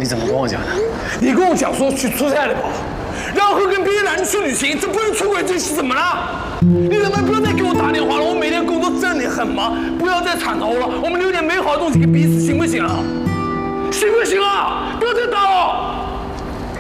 你怎么跟我讲的？ 你跟我讲说去出差了吧？然后跟别的男人去旅行，这不是出轨，这是怎么了？你能不能不要再给我打电话了？我每天工作真的很忙，不要再缠头了。我们留点美好的东西给彼此，行不行啊？行不行啊？不要再打了。